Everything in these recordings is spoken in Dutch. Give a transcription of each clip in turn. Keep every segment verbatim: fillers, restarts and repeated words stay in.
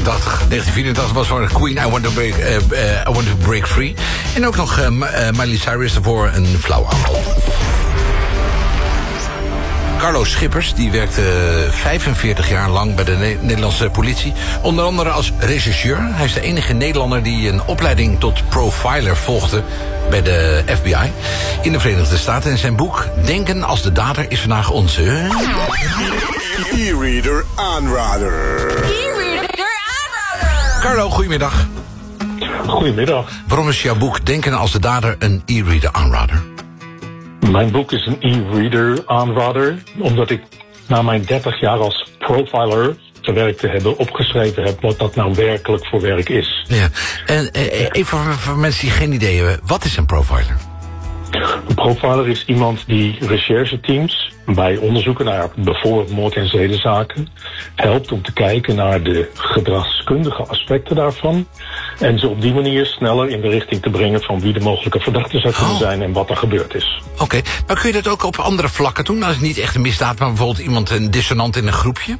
vierentachtig. negentien vierentachtig was voor Queen, I Want to Break, uh, uh, I Want to Break Free. En ook nog uh, Miley Cyrus ervoor een flauw aanval. Carlo Schippers, die werkte vijfenveertig jaar lang bij de ne- Nederlandse politie. Onder andere als rechercheur. Hij is de enige Nederlander die een opleiding tot profiler volgde bij de F B I in de Verenigde Staten. En zijn boek Denken als de dader is vandaag onze... E-reader aanrader. E-reader aanrader. Carlo, goedemiddag. Goedemiddag. Waarom is jouw boek Denken als de dader een e-reader aanrader? Mijn boek is een e-reader aanrader, omdat ik na mijn dertig jaar als profiler te werk te hebben opgeschreven heb wat dat nou werkelijk voor werk is. Ja. En eh, even voor, voor mensen die geen idee hebben, wat is een profiler? Een profiler is iemand die rechercheteams bij onderzoeken naar bijvoorbeeld moord- en zedenzaken helpt om te kijken naar de gedragskundige aspecten daarvan en ze op die manier sneller in de richting te brengen van wie de mogelijke verdachte zou kunnen Oh. zijn en wat er gebeurd is. Oké, okay. Maar kun je dat ook op andere vlakken doen? Als het niet echt een misdaad, maar bijvoorbeeld iemand een dissonant in een groepje?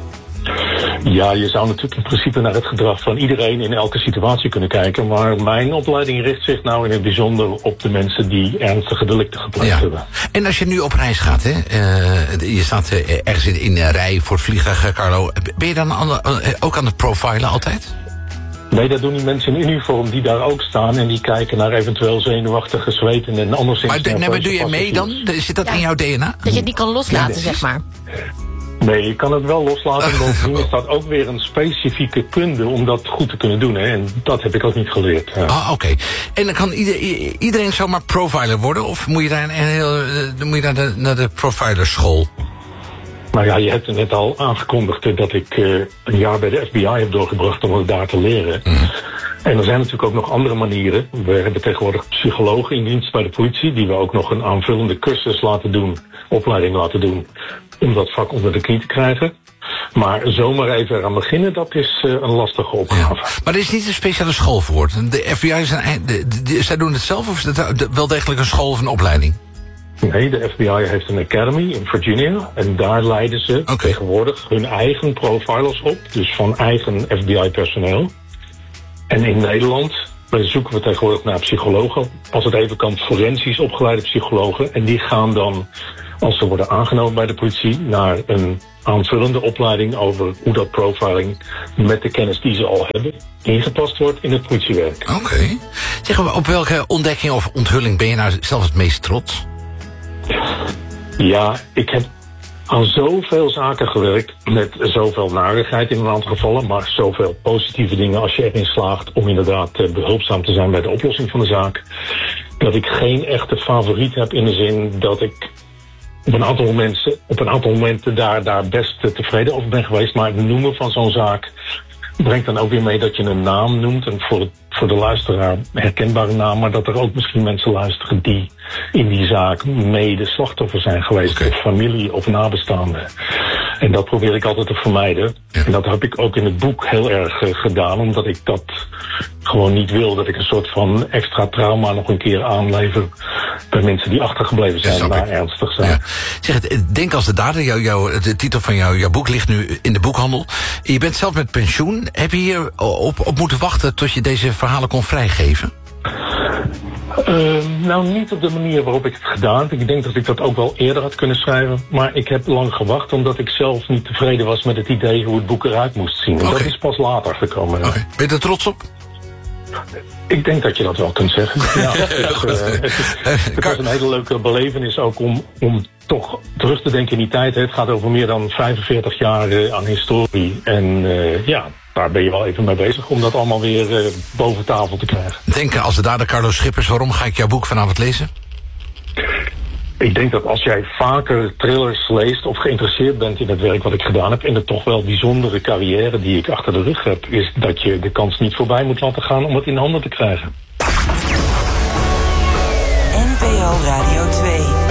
Ja, je zou natuurlijk in principe naar het gedrag van iedereen in elke situatie kunnen kijken. Maar mijn opleiding richt zich nou in het bijzonder op de mensen die ernstige delicten gepleegd Ja. hebben. En als je nu op reis gaat, hè, uh, je staat uh, ergens in, in een rij voor het vliegtuig, Carlo. Ben je dan aan de, uh, ook aan het profilen altijd? Nee, dat doen die mensen in uniform die daar ook staan en die kijken naar eventueel zenuwachtige, zwetende en anderszins. Maar, de, nee, maar doe je mee dan? Zit dat Ja. in jouw D N A? Dat je het niet kan loslaten, Ja, zeg maar. Nee, je kan het wel loslaten. Bovendien is dat ook weer een specifieke kunde om dat goed te kunnen doen. Hè? En dat heb ik ook niet geleerd. Ja. Ah, oké. Okay. En dan kan ieder, iedereen zomaar profiler worden? Of moet je daar, een heel, uh, moet je daar de, naar de profilerschool? Nou ja, je hebt er net al aangekondigd dat ik uh, een jaar bij de F B I heb doorgebracht om het daar te leren. Mm. En er zijn natuurlijk ook nog andere manieren. We hebben tegenwoordig psychologen in dienst bij de politie die we ook nog een aanvullende cursus laten doen, opleiding laten doen, om dat vak onder de knie te krijgen. Maar zomaar even eraan beginnen, dat is uh, een lastige opgave. Ja. Maar er is niet een speciale school voor. De F B I, zijn, de, de, de, zij doen het zelf of is dat wel degelijk een school of een opleiding? Nee, de F B I heeft een academy in Virginia. En daar leiden ze okay. tegenwoordig hun eigen profilers op. Dus van eigen F B I-personeel. En in Nederland zoeken we tegenwoordig naar psychologen. Als het even kan, forensisch opgeleide psychologen. En die gaan dan, als ze worden aangenomen bij de politie, naar een aanvullende opleiding over hoe dat profiling met de kennis die ze al hebben ingepast wordt in het politiewerk. Oké. Okay. Zeg maar, op welke ontdekking of onthulling ben je nou zelf het meest trots? Ja, ik heb aan zoveel zaken gewerkt met zoveel narigheid in een aantal gevallen, maar zoveel positieve dingen als je erin slaagt om inderdaad behulpzaam te zijn bij de oplossing van de zaak, dat ik geen echte favoriet heb in de zin dat ik op een aantal momenten, op een aantal momenten daar, daar best tevreden over ben geweest, maar het noemen van zo'n zaak brengt dan ook weer mee dat je een naam noemt, en voor, het, voor de luisteraar herkenbare naam, maar dat er ook misschien mensen luisteren die in die zaak mede slachtoffer zijn geweest, okay. of familie of nabestaanden. En dat probeer ik altijd te vermijden. Ja. En dat heb ik ook in het boek heel erg uh, gedaan, omdat ik dat gewoon niet wil, dat ik een soort van extra trauma nog een keer aanlever bij mensen die achtergebleven zijn na ernstig zijn. Ja. Zeg, Denk als de dader, jou, jou, de titel van jou, jouw boek ligt nu in de boekhandel. Je bent zelf met pensioen. Heb je hier op, op moeten wachten tot je deze verhalen kon vrijgeven? Uh, nou, niet op de manier waarop ik het gedaan heb. Ik denk dat ik dat ook wel eerder had kunnen schrijven. Maar ik heb lang gewacht omdat ik zelf niet tevreden was met het idee hoe het boek eruit moest zien. En okay. dat is pas later gekomen. Ja. Okay. Ben je er trots op? Ik denk dat je dat wel kunt zeggen. Ja, het, uh, het, is, het was een hele leuke belevenis ook om, om toch terug te denken in die tijd. Het gaat over meer dan vijfenveertig jaar uh, aan historie. En uh, ja, daar ben je wel even mee bezig om dat allemaal weer uh, boven tafel te krijgen. Denken als de dader, Carlo Schippers. Waarom ga ik jouw boek vanavond lezen? Ik denk dat als jij vaker thrillers leest of geïnteresseerd bent in het werk wat ik gedaan heb, en de toch wel bijzondere carrière die ik achter de rug heb, is dat je de kans niet voorbij moet laten gaan om het in handen te krijgen. N P O Radio twee.